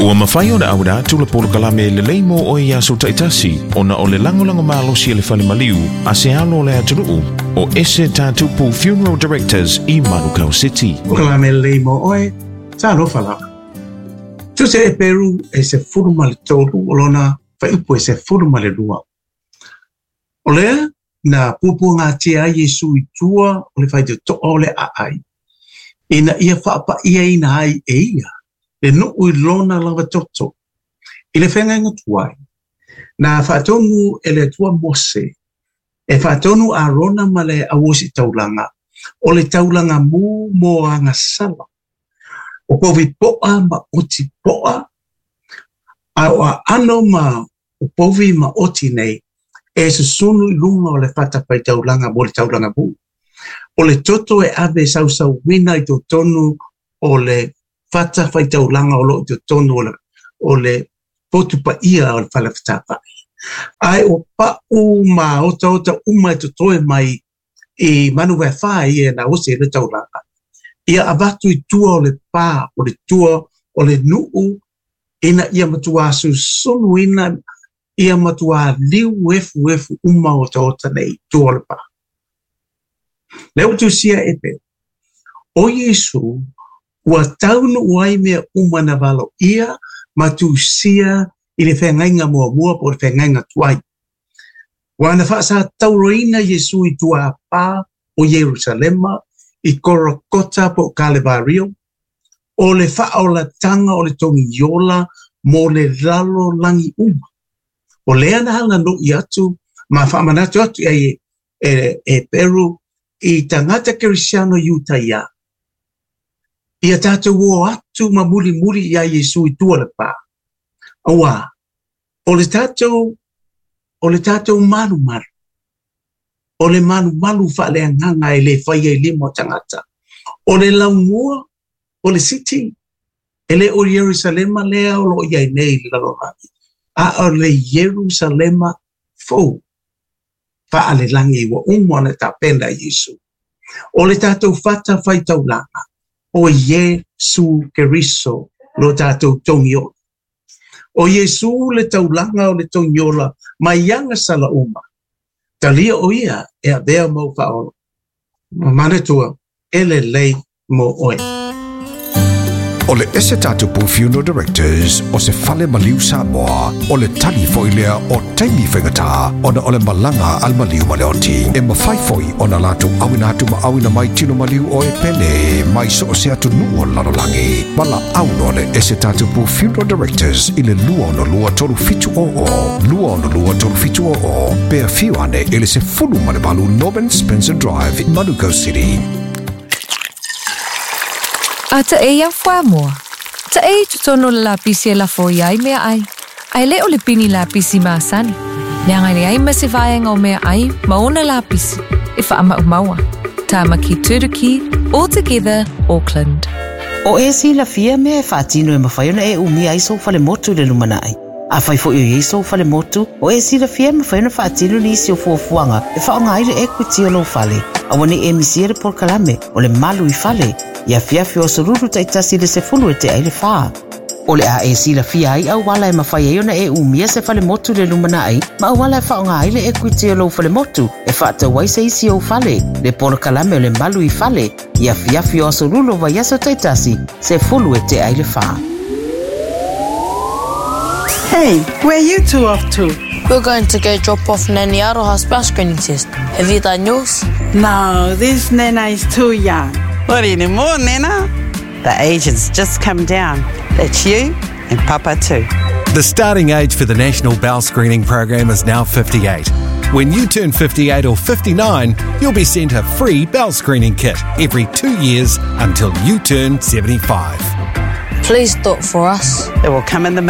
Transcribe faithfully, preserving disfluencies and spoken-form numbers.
Ua mawhai o na awira tula polo kalame le leimo o i aso taitasi o na o le langolango malosi le fale maliu a se alo le aturuu o ese tātupu Funeral Directors i Manukau City. Kalame le leimo oe, ta no fala. Tu se e Peru e se furu male tolu o lona fai upo e se furu male lua. O lea, na pupu ngā tia Yesu i tua o le fai te to o le a ai. E na ia whaapa ia ina ai e ia. Le no ui lona lava toto. I le whenga inga tuai. Na whaatonu e le tua Mose. E whaatonu a rona ma le awosi taulanga. O le taulanga mu mo anga sala. O povi poa ma oti poa. A o a ano ma o povi ma oti nei. E se sunu i lunga o le whatapai taulanga mo le taulanga mu. O le toto e ave sau sau wina i to tonu o le fata fai taulanga o lo te tonu o le, o le potu pa ia o le whala whatapa. Ai o pa u ma ota ota uma e to toe mai i manu wai whai e na ose le taulanga. Ia abatu i tua o le pā, o le tua o le nuu, ina ia matua asu sonu ina ia matua liu efu efu uma ota ota nei tua o le pā. Leo tu sia e pe. O Yesu, ua taunu uai mea umana walo ia, ma tu sia i le whengainga mua mua po le whengainga tuai. Wana whaasa tauroina Yesu i tua pā o Jerusalema, i Korokota po Kalevario, o le whaola tanga o le tongi yola, mo le lalo langi uma. O lea na hanga no i atu, ma whamanatu atu e, e, e Peru, i tangata Kerisiano Utaia. Ia tātou o atu ma muri muri ia Yesu i tua le pā. Awa, o le tātou, o le tātou manu maru. O le manu malu whale anganga e le whaia i limo tangata. O le laumua, o le city. E le o Jerusalema lea o lo iai nei le lalorani. A o le Jerusalema fau. Wha le langi wa umwana ta penda Yesu. O le tātou whata whai taulanga. O Yesu Keriso lo tātou tongiola. O Yesu le taulanga o le tongiola mai yanga sala uma. Talia o ia e a bea mo whaolo. Manetua ele lei mo oe. O le ese tātupu Funeral Directors o se fale maliu Samoa o le tali foilea o taimi whengata o na o le malanga al maliu maleoti e mawhai foi o na latu awina atu ma awina mai tino maliu o e pene mai so o se atu nuo lalolangi mala auno le ese tātupu Funeral Directors i le lua o na lua toru fitu o o lua o na lua toru fitu o o pea fiu ane ele se fulu male balu Norman Spencer Drive in Manukau City. A ta e ia wha mua. Ta e tutono le lapisi e la fo iai mea ai. Ai le o le pini lapisi maasani. Le angai le ai ma se vaenga o mea ai ma ona lapisi. E wha ama umaua. Ta ma ki Turiki, all together, Auckland. O e si la fia mea e whaatino e mawhaiona e umi ai so fale motu le lumana ai. A whai fo i so fale motu, o e si la fia mawhaiona whaatino ni isi o fuafuanga e whaonga ai le equity o lo fale. A wane e misiere por kalame o le malu i fale. Ia fiafi o soruru taitasi le se fulu e te ai le whaa. O le a e si la fia ai au wala e mawhai e ona e umia se fale motu le lumana ai, ma au wala e whaonga ai le equity o lo fale motu, e whaata wai se isi o fale, le poro kalame o le malu i fale, ia fiafi o soruru wa yaso taitasi, se fulu e te ai le whaa. Hey, where are you two off to? We're going to go drop off Nanny Aroha's bus screening test. Have you done yours? No, this Nana is too young. Not anymore, Nana. The age has just come down. That's you and Papa too. The starting age for the National Bowel Screening Program is now fifty-eight. When you turn fifty-eight or fifty-nine, you'll be sent a free bowel screening kit every two years until you turn seventy-five. Please do it for us. It will come in the